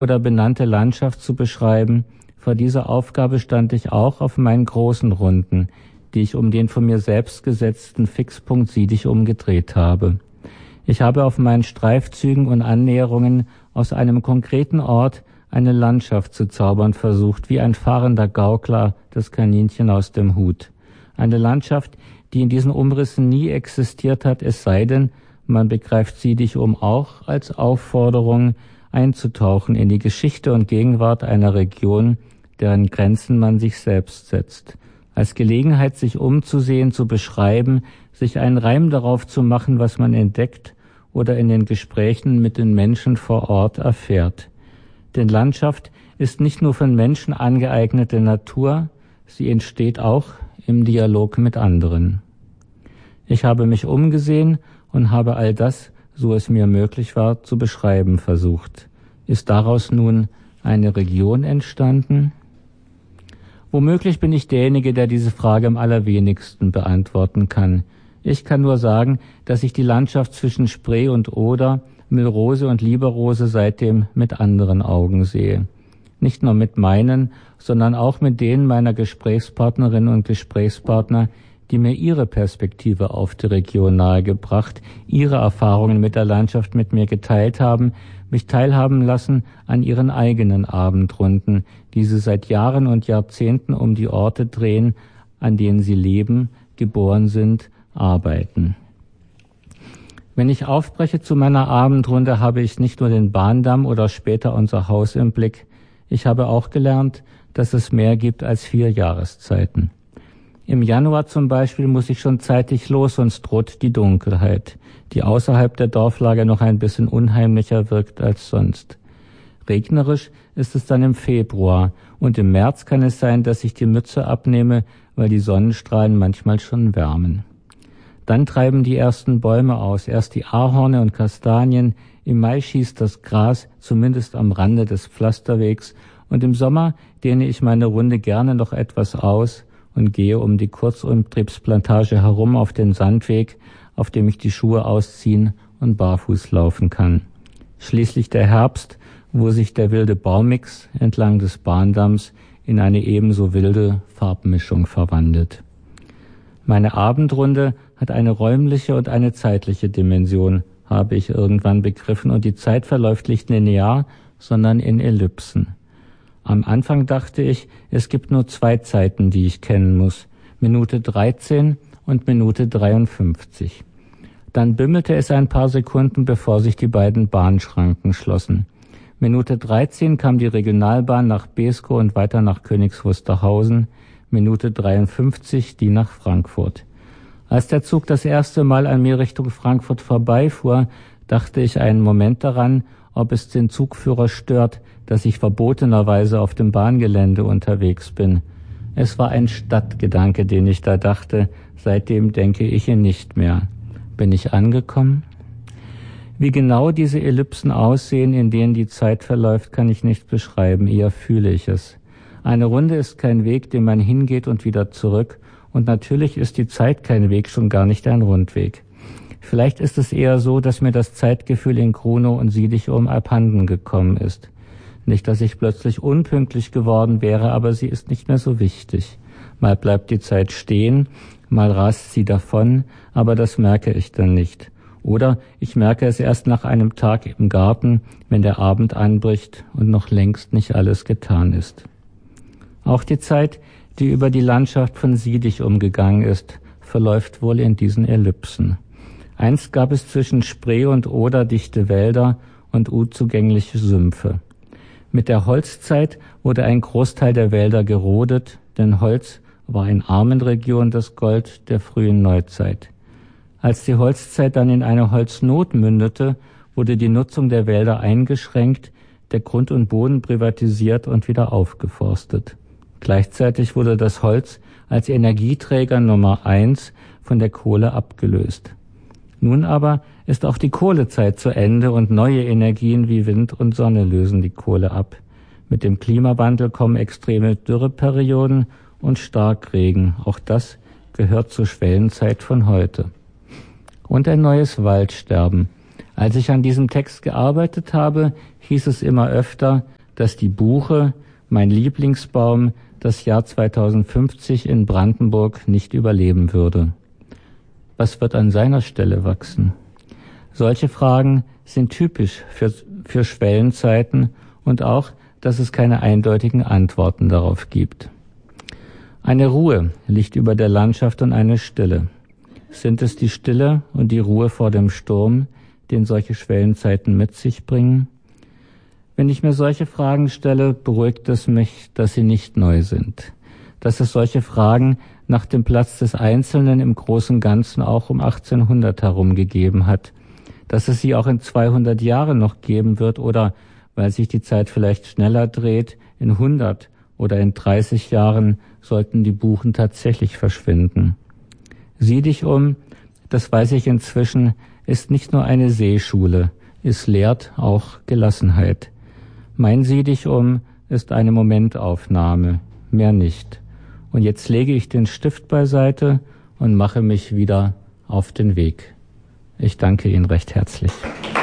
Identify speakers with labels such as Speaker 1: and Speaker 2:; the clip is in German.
Speaker 1: oder benannte Landschaft zu beschreiben. Vor dieser Aufgabe stand ich auch auf meinen großen Runden, die ich um den von mir selbst gesetzten Fixpunkt Siedichum gedreht habe. Ich habe auf meinen Streifzügen und Annäherungen aus einem konkreten Ort eine Landschaft zu zaubern versucht, wie ein fahrender Gaukler das Kaninchen aus dem Hut. Eine Landschaft, die in diesen Umrissen nie existiert hat, es sei denn, man begreift Siedichum auch als Aufforderung, einzutauchen in die Geschichte und Gegenwart einer Region, deren Grenzen man sich selbst setzt. Als Gelegenheit, sich umzusehen, zu beschreiben, sich einen Reim darauf zu machen, was man entdeckt oder in den Gesprächen mit den Menschen vor Ort erfährt. Denn Landschaft ist nicht nur von Menschen angeeignete Natur, sie entsteht auch im Dialog mit anderen. Ich habe mich umgesehen und habe all das, so es mir möglich war, zu beschreiben versucht. Ist daraus nun eine Region entstanden? Womöglich bin ich derjenige, der diese Frage am allerwenigsten beantworten kann. Ich kann nur sagen, dass ich die Landschaft zwischen Spree und Oder, Mühlrose und Lieberrose seitdem mit anderen Augen sehe. Nicht nur mit meinen, sondern auch mit denen meiner Gesprächspartnerinnen und Gesprächspartner, die mir ihre Perspektive auf die Region nahegebracht, ihre Erfahrungen mit der Landschaft mit mir geteilt haben, mich teilhaben lassen an ihren eigenen Abendrunden, die sie seit Jahren und Jahrzehnten um die Orte drehen, an denen sie leben, geboren sind, arbeiten. Wenn ich aufbreche zu meiner Abendrunde, habe ich nicht nur den Bahndamm oder später unser Haus im Blick. Ich habe auch gelernt, dass es mehr gibt als 4 Jahreszeiten. Im Januar zum Beispiel muss ich schon zeitig los, sonst droht die Dunkelheit, die außerhalb der Dorflager noch ein bisschen unheimlicher wirkt als sonst. Regnerisch ist es dann im Februar und im März kann es sein, dass ich die Mütze abnehme, weil die Sonnenstrahlen manchmal schon wärmen. Dann treiben die ersten Bäume aus, erst die Ahorne und Kastanien, im Mai schießt das Gras, zumindest am Rande des Pflasterwegs, und im Sommer dehne ich meine Runde gerne noch etwas aus und gehe um die Kurzumtriebsplantage herum auf den Sandweg, auf dem ich die Schuhe ausziehen und barfuß laufen kann. Schließlich der Herbst, wo sich der wilde Baumix entlang des Bahndamms in eine ebenso wilde Farbmischung verwandelt. Meine Abendrunde hat eine räumliche und eine zeitliche Dimension, habe ich irgendwann begriffen, und die Zeit verläuft nicht linear, sondern in Ellipsen. Am Anfang dachte ich, es gibt nur 2 Zeiten, die ich kennen muss, Minute 13 und Minute 53. Dann bimmelte es ein paar Sekunden, bevor sich die beiden Bahnschranken schlossen. Minute 13 kam die Regionalbahn nach Beeskow und weiter nach Königs Wusterhausen, Minute 53 die nach Frankfurt. Als der Zug das erste Mal an mir Richtung Frankfurt vorbeifuhr, dachte ich einen Moment daran, ob es den Zugführer stört, dass ich verbotenerweise auf dem Bahngelände unterwegs bin. Es war ein Stadtgedanke, den ich da dachte. Seitdem denke ich ihn nicht mehr. Bin ich angekommen? Wie genau diese Ellipsen aussehen, in denen die Zeit verläuft, kann ich nicht beschreiben, eher fühle ich es. Eine Runde ist kein Weg, den man hingeht und wieder zurück, und natürlich ist die Zeit kein Weg, schon gar nicht ein Rundweg. Vielleicht ist es eher so, dass mir das Zeitgefühl in Grunow und Siedichum abhanden gekommen ist. Nicht, dass ich plötzlich unpünktlich geworden wäre, aber sie ist nicht mehr so wichtig. Mal bleibt die Zeit stehen, mal rast sie davon, aber das merke ich dann nicht. Oder ich merke es erst nach einem Tag im Garten, wenn der Abend anbricht und noch längst nicht alles getan ist. Auch die Zeit, die über die Landschaft von Siedichum gegangen ist, verläuft wohl in diesen Ellipsen. Einst gab es zwischen Spree und Oder dichte Wälder und unzugängliche Sümpfe. Mit der Holzzeit wurde ein Großteil der Wälder gerodet, denn Holz war in armen Regionen das Gold der frühen Neuzeit. Als die Holzzeit dann in eine Holznot mündete, wurde die Nutzung der Wälder eingeschränkt, der Grund und Boden privatisiert und wieder aufgeforstet. Gleichzeitig wurde das Holz als Energieträger Nummer 1 von der Kohle abgelöst. Nun aber ist auch die Kohlezeit zu Ende und neue Energien wie Wind und Sonne lösen die Kohle ab. Mit dem Klimawandel kommen extreme Dürreperioden und Starkregen. Auch das gehört zur Schwellenzeit von heute. Und ein neues Waldsterben. Als ich an diesem Text gearbeitet habe, hieß es immer öfter, dass die Buche, mein Lieblingsbaum, das Jahr 2050 in Brandenburg nicht überleben würde. Was wird an seiner Stelle wachsen? Solche Fragen sind typisch für Schwellenzeiten und auch, dass es keine eindeutigen Antworten darauf gibt. Eine Ruhe liegt über der Landschaft und eine Stille. Sind es die Stille und die Ruhe vor dem Sturm, den solche Schwellenzeiten mit sich bringen? Wenn ich mir solche Fragen stelle, beruhigt es mich, dass sie nicht neu sind. Dass es solche Fragen nach dem Platz des Einzelnen im großen Ganzen auch um 1800 herum gegeben hat. Dass es sie auch in 200 Jahren noch geben wird oder, weil sich die Zeit vielleicht schneller dreht, in 100 oder in 30 Jahren sollten die Buchen tatsächlich verschwinden. Sieh dich um, das weiß ich inzwischen, ist nicht nur eine Seeschule, es lehrt auch Gelassenheit. Mein Sieh dich um ist eine Momentaufnahme, mehr nicht. Und jetzt lege ich den Stift beiseite und mache mich wieder auf den Weg. Ich danke Ihnen recht herzlich.